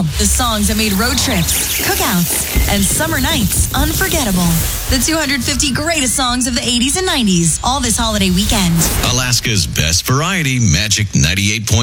The songs that made road trips, cookouts, and summer nights unforgettable. The 250 greatest songs of the 80s and 90s, all this holiday weekend. Alaska's best variety, Magic 98.9.